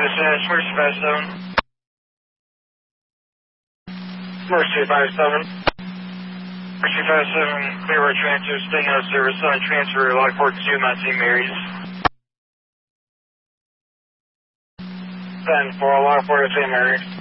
Mercy 57. Mercy 57. Mercy 57, clear transfer, staying out of service on transfer, Lockport 2, Mount St. Mary's. 10-4, Lockport, St. Mary's.